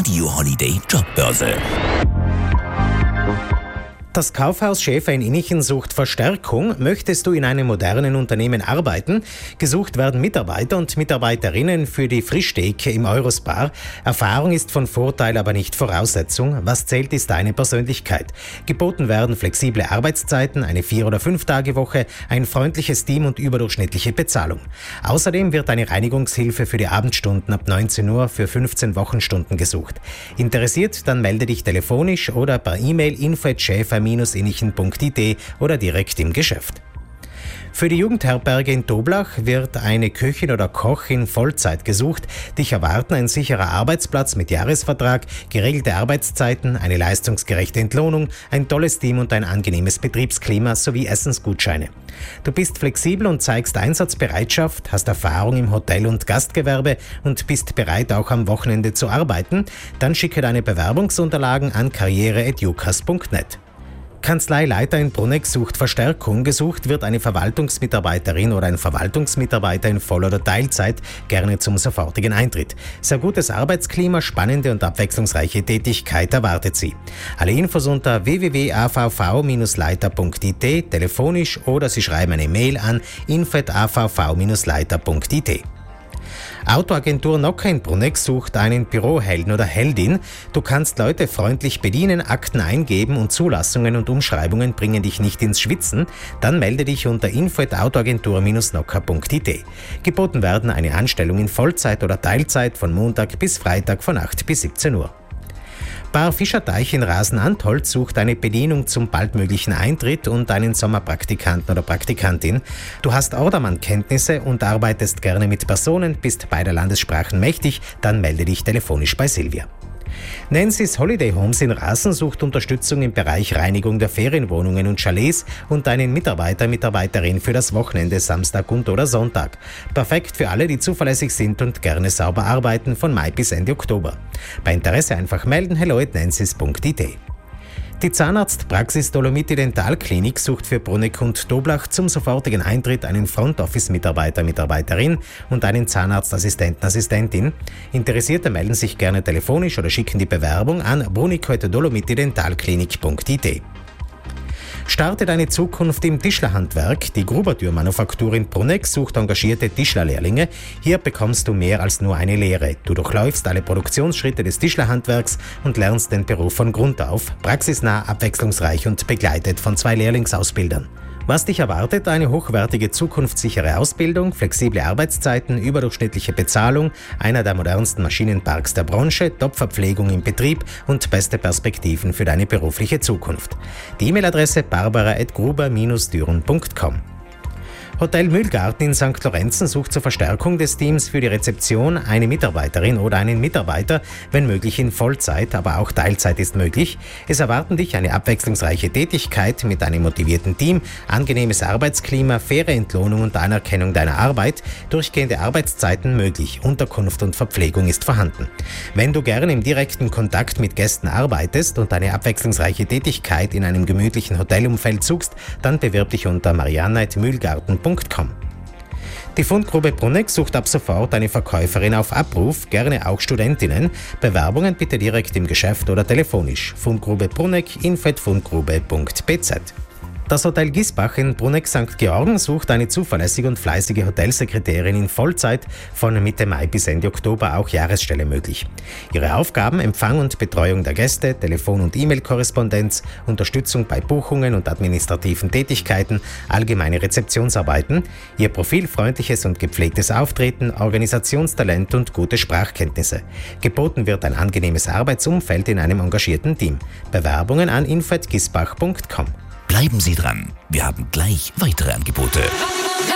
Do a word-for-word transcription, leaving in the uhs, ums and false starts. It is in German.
Radio Holiday Jobbörse. Das Kaufhaus Schäfer in Innichen sucht Verstärkung. Möchtest du in einem modernen Unternehmen arbeiten? Gesucht werden Mitarbeiter und Mitarbeiterinnen für die Frischtheke im Eurospar. Erfahrung ist von Vorteil, aber nicht Voraussetzung. Was zählt, ist deine Persönlichkeit. Geboten werden flexible Arbeitszeiten, eine Vier- oder Fünf-Tage-Woche, ein freundliches Team und überdurchschnittliche Bezahlung. Außerdem wird eine Reinigungshilfe für die Abendstunden ab neunzehn Uhr für fünfzehn Wochenstunden gesucht. Interessiert? Dann melde dich telefonisch oder per E-Mail info at schäfer Bindestrich innichen Punkt I T oder direkt im Geschäft. Für die Jugendherberge in Toblach wird eine Köchin oder Koch in Vollzeit gesucht. Dich erwarten ein sicherer Arbeitsplatz mit Jahresvertrag, geregelte Arbeitszeiten, eine leistungsgerechte Entlohnung, ein tolles Team und ein angenehmes Betriebsklima sowie Essensgutscheine. Du bist flexibel und zeigst Einsatzbereitschaft, hast Erfahrung im Hotel- und Gastgewerbe und bist bereit, auch am Wochenende zu arbeiten? Dann schicke deine Bewerbungsunterlagen an karriere at jukas Punkt net. Kanzleileiter in Bruneck sucht Verstärkung. Gesucht wird eine Verwaltungsmitarbeiterin oder ein Verwaltungsmitarbeiter in Voll- oder Teilzeit, gerne zum sofortigen Eintritt. Sehr gutes Arbeitsklima, spannende und abwechslungsreiche Tätigkeit erwartet sie. Alle Infos unter w w w punkt a v v Bindestrich leiter Punkt I T, telefonisch oder Sie schreiben eine Mail an info at a v v Bindestrich leiter Punkt I T. Autoagentur Nocker in Bruneck sucht einen Bürohelden oder Heldin. Du kannst Leute freundlich bedienen, Akten eingeben und Zulassungen und Umschreibungen bringen dich nicht ins Schwitzen. Dann melde dich unter info at autoagentur Bindestrich nocker Punkt I T. Geboten werden eine Anstellung in Vollzeit oder Teilzeit von Montag bis Freitag von acht bis siebzehn Uhr. Bar Fischerteich in Rasen-Antholz sucht eine Bedienung zum baldmöglichen Eintritt und einen Sommerpraktikanten oder Praktikantin. Du hast Ordermann-Kenntnisse und arbeitest gerne mit Personen, bist beider Landessprachen mächtig, dann melde dich telefonisch bei Silvia. Nancy's Holiday Homes in Rasen sucht Unterstützung im Bereich Reinigung der Ferienwohnungen und Chalets und einen Mitarbeiter, Mitarbeiterin für das Wochenende, Samstag und oder Sonntag. Perfekt für alle, die zuverlässig sind und gerne sauber arbeiten von Mai bis Ende Oktober. Bei Interesse einfach melden hello at nancy's Punkt I T. Die Zahnarztpraxis Dolomiti Dentalklinik sucht für Bruneck und Toblach zum sofortigen Eintritt einen Front-Office-Mitarbeiter, Mitarbeiterin und einen Zahnarztassistenten, Assistentin. Interessierte melden sich gerne telefonisch oder schicken die Bewerbung an bruneck at dolomiti dentalklinik Punkt I T. Starte deine Zukunft im Tischlerhandwerk. Die Grubertürmanufaktur in Bruneck sucht engagierte Tischlerlehrlinge. Hier bekommst du mehr als nur eine Lehre. Du durchläufst alle Produktionsschritte des Tischlerhandwerks und lernst den Beruf von Grund auf. Praxisnah, abwechslungsreich und begleitet von zwei Lehrlingsausbildern. Was dich erwartet? Eine hochwertige, zukunftssichere Ausbildung, flexible Arbeitszeiten, überdurchschnittliche Bezahlung, einer der modernsten Maschinenparks der Branche, Top-Verpflegung im Betrieb und beste Perspektiven für deine berufliche Zukunft. Die E-Mail-Adresse barbara at gruber Bindestrich düren Punkt com. Hotel Mühlgarten in Sankt Lorenzen sucht zur Verstärkung des Teams für die Rezeption eine Mitarbeiterin oder einen Mitarbeiter, wenn möglich in Vollzeit, aber auch Teilzeit ist möglich. Es erwarten dich eine abwechslungsreiche Tätigkeit mit einem motivierten Team, angenehmes Arbeitsklima, faire Entlohnung und Anerkennung deiner Arbeit, durchgehende Arbeitszeiten möglich, Unterkunft und Verpflegung ist vorhanden. Wenn du gerne im direkten Kontakt mit Gästen arbeitest und eine abwechslungsreiche Tätigkeit in einem gemütlichen Hotelumfeld suchst, dann bewirb dich unter marianne at mühlgarten Punkt com. Die Fundgrube Bruneck sucht ab sofort eine Verkäuferin auf Abruf, gerne auch Studentinnen. Bewerbungen bitte direkt im Geschäft oder telefonisch. Fundgrube Bruneck, info at fundgrube Punkt b z. Das Hotel Gisbach in Bruneck Sankt Georgen sucht eine zuverlässige und fleißige Hotelsekretärin in Vollzeit, von Mitte Mai bis Ende Oktober auch Jahresstelle möglich. Ihre Aufgaben: Empfang und Betreuung der Gäste, Telefon- und E-Mail-Korrespondenz, Unterstützung bei Buchungen und administrativen Tätigkeiten, allgemeine Rezeptionsarbeiten. Ihr Profil: freundliches und gepflegtes Auftreten, Organisationstalent und gute Sprachkenntnisse. Geboten wird ein angenehmes Arbeitsumfeld in einem engagierten Team. Bewerbungen an info at gisbach Punkt com. Bleiben Sie dran, wir haben gleich weitere Angebote.